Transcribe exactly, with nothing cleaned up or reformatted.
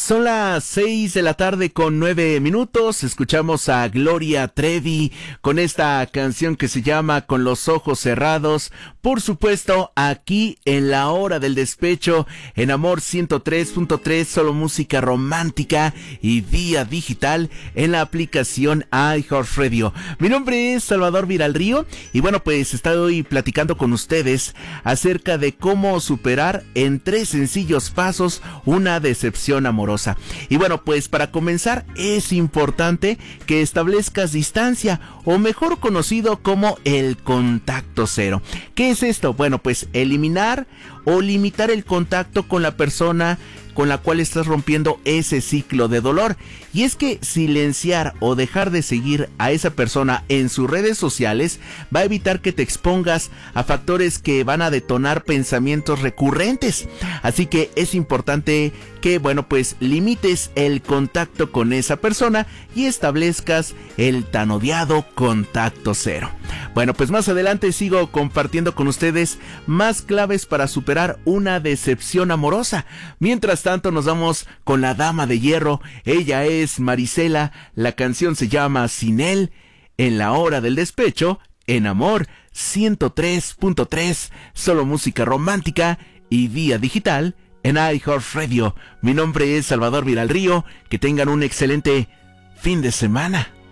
Son las seis de la tarde con nueve minutos. Escuchamos a Gloria Trevi con esta canción que se llama Con los ojos cerrados. Por supuesto, aquí en la hora del despecho, en Amor ciento tres punto tres, solo música romántica y vía digital en la aplicación iHeartRadio. Mi nombre es Salvador Viralrío y bueno, pues estoy platicando con ustedes acerca de cómo superar en tres sencillos pasos una decepción amorosa. Y bueno, pues para comenzar es importante que establezcas distancia, o mejor conocido como el contacto cero. ¿Qué es esto? Bueno, pues eliminar o limitar el contacto con la persona con la cual estás rompiendo ese ciclo de dolor. Y es que silenciar o dejar de seguir a esa persona en sus redes sociales va a evitar que te expongas a factores que van a detonar pensamientos recurrentes. Así que es importante que, bueno, pues limites el contacto con esa persona y establezcas el tan odiado contacto cero. Bueno, pues más adelante sigo compartiendo con ustedes más claves para superar una decepción amorosa. Mientras tanto, nos vamos con la dama de hierro. Ella es Marisela. La canción se llama Sin él, en la hora del despecho, en Amor ciento tres punto tres, solo música romántica y vía digital en iHeartRadio. Mi nombre es Salvador Viralrío. Que tengan un excelente fin de semana.